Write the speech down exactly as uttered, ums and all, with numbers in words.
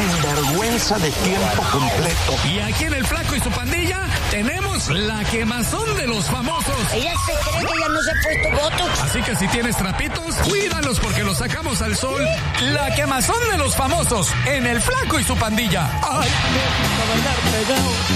sinvergüenza de tiempo completo. Y aquí en El Flaco y su Pandilla tenemos la quemazón de los famosos. Ella se cree que ya no se ha puesto botox. Así que si tienes trapitos, cuídalos porque los sacamos al sol. La quemazón de los famosos en El Flaco y su Pandilla. ¡Ay!